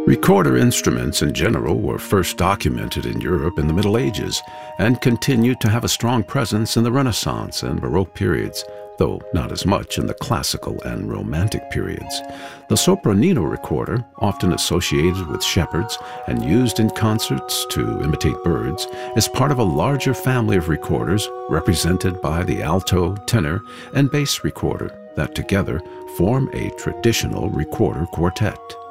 Recorder instruments in general were first documented in Europe in the Middle Ages and continued to have a strong presence in the Renaissance and Baroque periods, though not as much in the classical and Romantic periods. The sopranino recorder, often associated with shepherds and used in concerts to imitate birds, is part of a larger family of recorders represented by the alto, tenor, and bass recorder that together form a traditional recorder quartet.